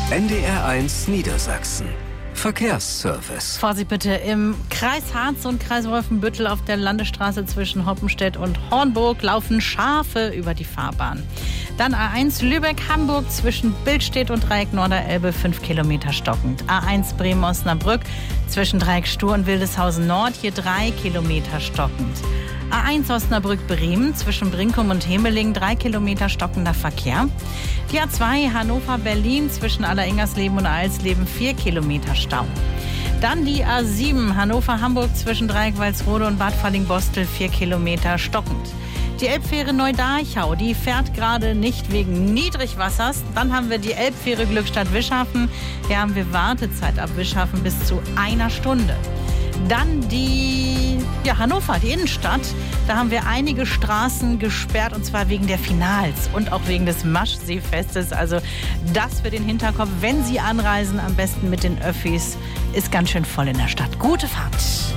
NDR1 Niedersachsen. Verkehrsservice. Vorsicht bitte, im Kreis Harz und Kreis Wolfenbüttel auf der Landesstraße zwischen Hoppenstedt und Hornburg laufen Schafe über die Fahrbahn. Dann A1 Lübeck-Hamburg zwischen Billstedt und Dreieck Norderelbe 5 Kilometer stockend. A1 Bremen-Osnabrück zwischen Dreieck Stur und Wildeshausen Nord hier 3 Kilometer stockend. A1 Osnabrück-Bremen zwischen Brinkum und Hemeling 3 Kilometer stockender Verkehr. Die A2 Hannover-Berlin zwischen Alleringers-Leben und Alsleben 4 Kilometer Stau. Dann die A7 Hannover-Hamburg zwischen Dreieck Walsrode und Bad Falling-Bostel 4 Kilometer stockend. Die Elbfähre Neu-Darchau, die fährt gerade nicht wegen Niedrigwassers. Dann haben wir die Elbfähre Glückstadt-Wischhafen. Hier haben wir Wartezeit ab Wischhafen bis zu 1 Stunde. Dann die Hannover, die Innenstadt. Da haben wir einige Straßen gesperrt und zwar wegen der Finals und auch wegen des Maschseefestes. Also das für den Hinterkopf. Wenn Sie anreisen, am besten mit den Öffis. Ist ganz schön voll in der Stadt. Gute Fahrt.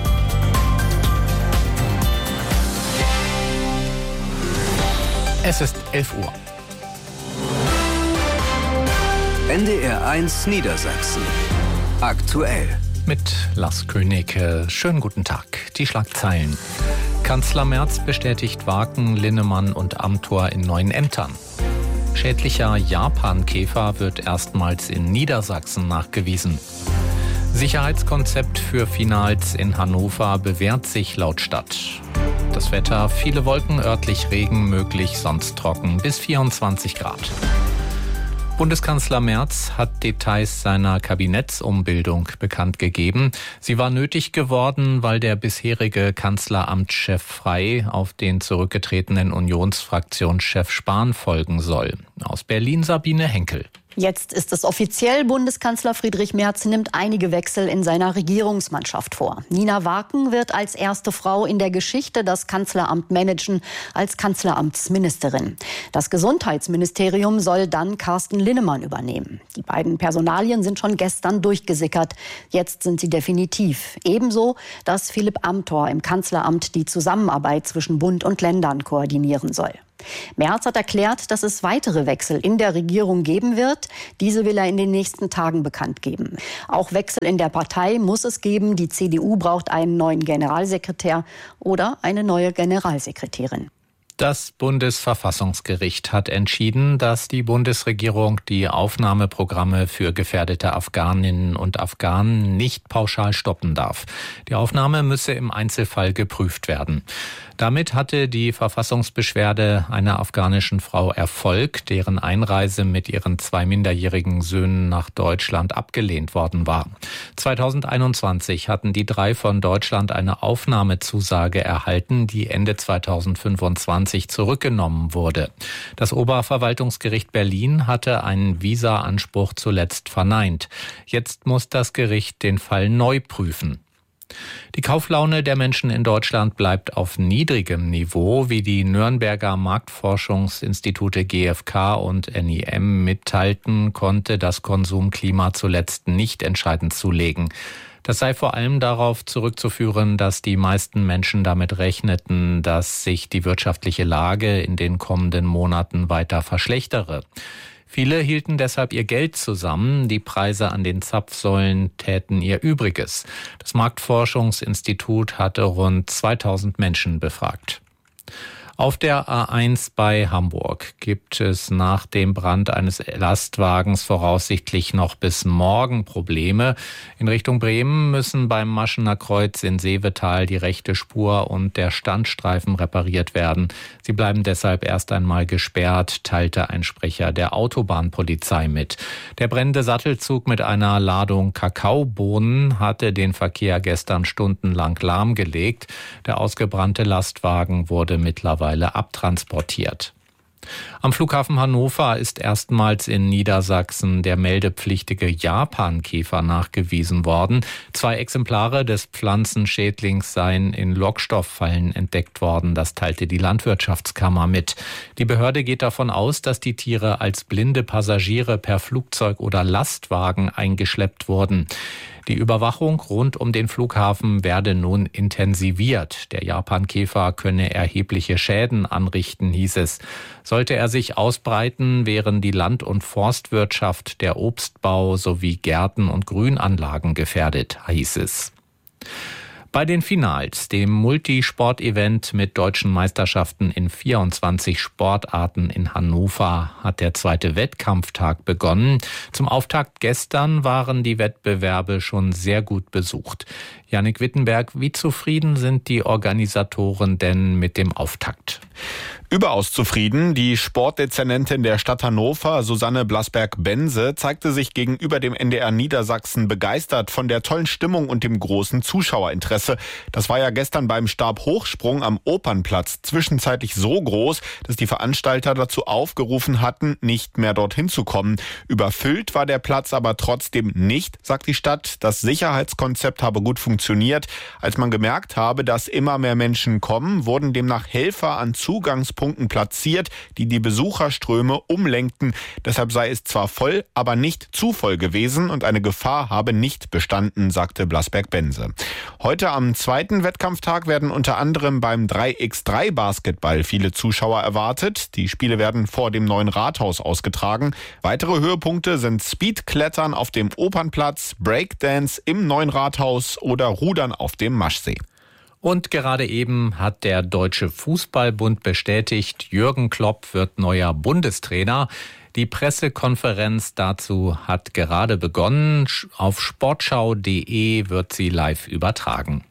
Es ist 11 Uhr. NDR1 Niedersachsen. Aktuell. Mit Lars König. Schönen guten Tag. Die Schlagzeilen. Kanzler Merz bestätigt Waken, Linnemann und Amthor in neuen Ämtern. Schädlicher Japankäfer wird erstmals in Niedersachsen nachgewiesen. Sicherheitskonzept für Finals in Hannover bewährt sich laut Stadt. Das Wetter, viele Wolken, örtlich Regen, möglich, sonst trocken, bis 24 Grad. Bundeskanzler Merz hat Details seiner Kabinettsumbildung bekannt gegeben. Sie war nötig geworden, weil der bisherige Kanzleramtschef Frey auf den zurückgetretenen Unionsfraktionschef Spahn folgen soll. Aus Berlin Sabine Henkel. Jetzt ist es offiziell. Bundeskanzler Friedrich Merz nimmt einige Wechsel in seiner Regierungsmannschaft vor. Nina Waken wird als erste Frau in der Geschichte das Kanzleramt managen, als Kanzleramtsministerin. Das Gesundheitsministerium soll dann Carsten Linnemann übernehmen. Die beiden Personalien sind schon gestern durchgesickert. Jetzt sind sie definitiv. Ebenso, dass Philipp Amthor im Kanzleramt die Zusammenarbeit zwischen Bund und Ländern koordinieren soll. Merz hat erklärt, dass es weitere Wechsel in der Regierung geben wird. Diese will er in den nächsten Tagen bekannt geben. Auch Wechsel in der Partei muss es geben. Die CDU braucht einen neuen Generalsekretär oder eine neue Generalsekretärin. Das Bundesverfassungsgericht hat entschieden, dass die Bundesregierung die Aufnahmeprogramme für gefährdete Afghaninnen und Afghanen nicht pauschal stoppen darf. Die Aufnahme müsse im Einzelfall geprüft werden. Damit hatte die Verfassungsbeschwerde einer afghanischen Frau Erfolg, deren Einreise mit ihren 2 minderjährigen Söhnen nach Deutschland abgelehnt worden war. 2021 hatten die 3 von Deutschland eine Aufnahmezusage erhalten, die Ende 2025 zurückgenommen wurde. Das Oberverwaltungsgericht Berlin hatte einen Visa-Anspruch zuletzt verneint. Jetzt muss das Gericht den Fall neu prüfen. Die Kauflaune der Menschen in Deutschland bleibt auf niedrigem Niveau, wie die Nürnberger Marktforschungsinstitute GfK und NIM mitteilten, konnte das Konsumklima zuletzt nicht entscheidend zulegen. Das sei vor allem darauf zurückzuführen, dass die meisten Menschen damit rechneten, dass sich die wirtschaftliche Lage in den kommenden Monaten weiter verschlechtere. Viele hielten deshalb ihr Geld zusammen, die Preise an den Zapfsäulen täten ihr Übriges. Das Marktforschungsinstitut hatte rund 2000 Menschen befragt. Auf der A1 bei Hamburg gibt es nach dem Brand eines Lastwagens voraussichtlich noch bis morgen Probleme. In Richtung Bremen müssen beim Maschener Kreuz in Seevetal die rechte Spur und der Standstreifen repariert werden. Sie bleiben deshalb erst einmal gesperrt, teilte ein Sprecher der Autobahnpolizei mit. Der brennende Sattelzug mit einer Ladung Kakaobohnen hatte den Verkehr gestern stundenlang lahmgelegt. Der ausgebrannte Lastwagen wurde mittlerweile abtransportiert. Am Flughafen Hannover ist erstmals in Niedersachsen der meldepflichtige Japankäfer nachgewiesen worden. 2 Exemplare des Pflanzenschädlings seien in Lockstofffallen entdeckt worden. Das teilte die Landwirtschaftskammer mit. Die Behörde geht davon aus, dass die Tiere als blinde Passagiere per Flugzeug oder Lastwagen eingeschleppt wurden. Die Überwachung rund um den Flughafen werde nun intensiviert. Der Japankäfer könne erhebliche Schäden anrichten, hieß es. Sollte er sich ausbreiten, wären die Land- und Forstwirtschaft, der Obstbau sowie Gärten und Grünanlagen gefährdet, hieß es. Bei den Finals, dem Multisport-Event mit deutschen Meisterschaften in 24 Sportarten in Hannover, hat der zweite Wettkampftag begonnen. Zum Auftakt gestern waren die Wettbewerbe schon sehr gut besucht. Jannik Wittenberg, wie zufrieden sind die Organisatoren denn mit dem Auftakt? Überaus zufrieden. Die Sportdezernentin der Stadt Hannover, Susanne Blasberg-Bense, zeigte sich gegenüber dem NDR Niedersachsen begeistert von der tollen Stimmung und dem großen Zuschauerinteresse. Das war ja gestern beim Stabhochsprung am Opernplatz zwischenzeitlich so groß, dass die Veranstalter dazu aufgerufen hatten, nicht mehr dorthin zu kommen. Überfüllt war der Platz aber trotzdem nicht, sagt die Stadt. Das Sicherheitskonzept habe gut funktioniert. Als man gemerkt habe, dass immer mehr Menschen kommen, wurden demnach Helfer an Zugangspunkten platziert, die die Besucherströme umlenkten. Deshalb sei es zwar voll, aber nicht zu voll gewesen und eine Gefahr habe nicht bestanden, sagte Blasberg-Bense. Heute am zweiten Wettkampftag werden unter anderem beim 3x3 Basketball viele Zuschauer erwartet. Die Spiele werden vor dem neuen Rathaus ausgetragen. Weitere Höhepunkte sind Speedklettern auf dem Opernplatz, Breakdance im neuen Rathaus oder Rudern auf dem Maschsee. Und gerade eben hat der Deutsche Fußballbund bestätigt, Jürgen Klopp wird neuer Bundestrainer. Die Pressekonferenz dazu hat gerade begonnen. Auf sportschau.de wird sie live übertragen.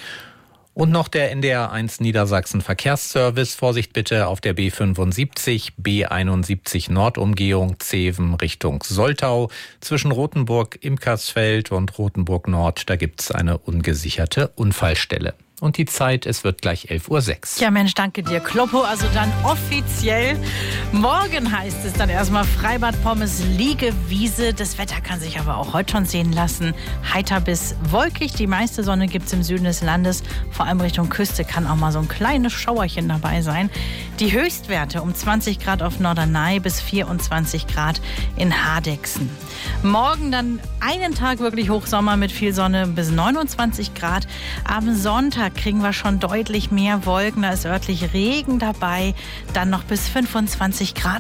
Und noch der NDR1 Niedersachsen Verkehrsservice. Vorsicht bitte auf der B75, B71 Nordumgehung, Zeven Richtung Soltau. Zwischen Rothenburg, Imkersfeld und Rothenburg Nord, da gibt's eine ungesicherte Unfallstelle. Und die Zeit, es wird gleich 11:06 Uhr. Ja Mensch, danke dir, Kloppo. Also dann offiziell. Morgen heißt es dann erstmal Freibad, Pommes, Liegewiese. Das Wetter kann sich aber auch heute schon sehen lassen. Heiter bis wolkig. Die meiste Sonne gibt's im Süden des Landes. Vor allem Richtung Küste kann auch mal so ein kleines Schauerchen dabei sein. Die Höchstwerte um 20 Grad auf Norderney bis 24 Grad in Hardegsen. Morgen dann einen Tag wirklich Hochsommer mit viel Sonne bis 29 Grad. Am Sonntag kriegen wir schon deutlich mehr Wolken. Da ist örtlich Regen dabei. Dann noch bis 25 Grad.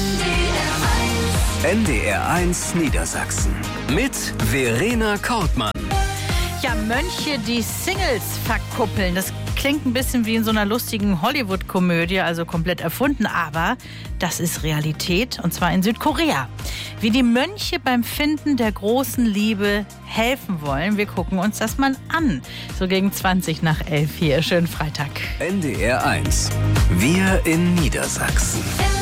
NDR1 Niedersachsen mit Verena Kortmann. Ja, Mönche, die Singles verkuppeln. Das klingt ein bisschen wie in so einer lustigen Hollywood-Komödie, also komplett erfunden, aber das ist Realität, und zwar in Südkorea. Wie die Mönche beim Finden der großen Liebe helfen wollen, wir gucken uns das mal an. So gegen 11:20 hier. Schönen Freitag. NDR1. Wir in Niedersachsen.